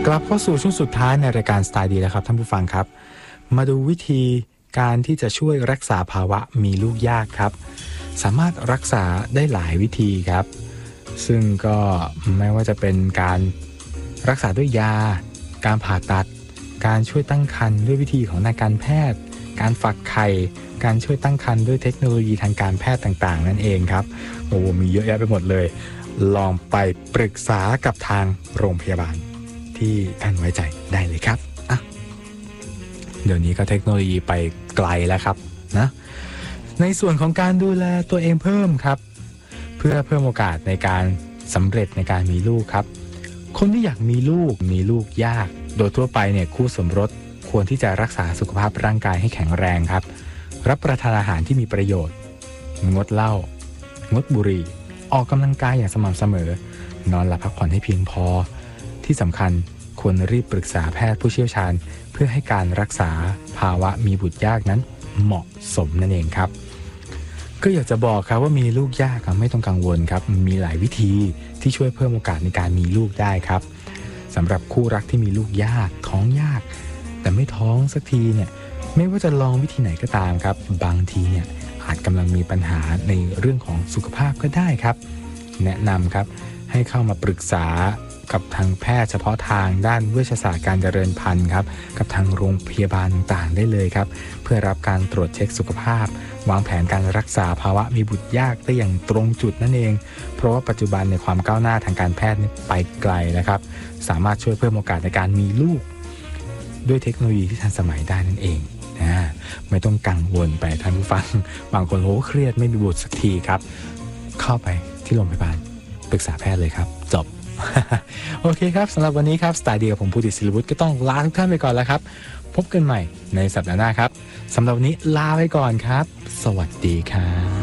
กลับเข้าสู่ช่วงสุดท้ายในรายการสไตล์ดีแล้วครับท่านผู้ฟังครับมาดูวิธีการที่จะช่วยรักษาภาวะมีลูกยากครับสามารถรักษาได้หลายวิธีครับซึ่งก็ไม่ว่าจะเป็นการรักษาด้วยยาการผ่าตัดการช่วยตั้งครรภ์ด้วยวิธีของทางการแพทย์การฝักไข่การช่วยตั้งครรภ์ด้วยเทคโนโลยีทางการแพทย์ต่างๆนั่นเองครับโอ้มีเยอะแยะไปหมดเลยลองไปปรึกษากับทางโรงพยาบาลที่ท่านไว้ใจได้เลยครับเดี๋ยวนี้ก็เทคโนโลยีไปไกลแล้วครับนะในส่วนของการดูแลตัวเองเพิ่มครับเพื่อเพิ่มโอกาสในการสำเร็จในการมีลูกครับคนที่อยากมีลูกยากโดยทั่วไปเนี่ยคู่สมรสควรที่จะรักษาสุขภาพร่างกายให้แข็งแรงครับรับประทานอาหารที่มีประโยชน์งดเหล้างดบุหรี่ออกกำลังกายอย่างสม่ำเสมอนอนหลับพักผ่อนให้เพียงพอที่สำคัญควรรีบปรึกษาแพทย์ผู้เชี่ยวชาญเพื่อให้การรักษาภาวะมีบุตรยากนั้นเหมาะสมนั่นเองครับก็อยากจะบอกครับว่ามีลูกยากไม่ต้องกังวลครับมีหลายวิธีที่ช่วยเพิ่มโอกาสในการมีลูกได้ครับสำหรับคู่รักที่มีลูกยากท้องยากแต่ไม่ท้องสักทีเนี่ยไม่ว่าจะลองวิธีไหนก็ตามครับบางทีเนี่ยอาจกำลังมีปัญหาในเรื่องของสุขภาพก็ได้ครับแนะนำครับให้เข้ามาปรึกษากับทางแพทย์เฉพาะทางด้านเวชศาสตร์การเจริญพันธุ์ครับกับทางโรงพยาบาลต่างๆได้เลยครับเพื่อรับการตรวจเช็คสุขภาพวางแผนการรักษาภาวะมีบุตรยากได้อย่างตรงจุดนั่นเองเพราะว่าปัจจุบันในความก้าวหน้าทางการแพทย์ไปไกลนะครับสามารถช่วยเพิ่มโอกาสในการมีลูกด้วยเทคโนโลยีที่ทันสมัยได้นั่นเองไม่ต้องกังวลไปท่านผู้ฟังบางคนโหเครียดไม่มีบุตรสักทีครับเข้าไปที่โรงพยาบาลปรึกษาแพทย์เลยครับจบ โอเคครับสำหรับวันนี้ครับสไตล์เดียวผมภูติศิลวุฒิก็ต้องลาทุกท่านไปก่อนแล้วครับพบกันใหม่ในสัปดาห์หน้าครับสำหรับวันนี้ลาไปก่อนครับสวัสดีครับ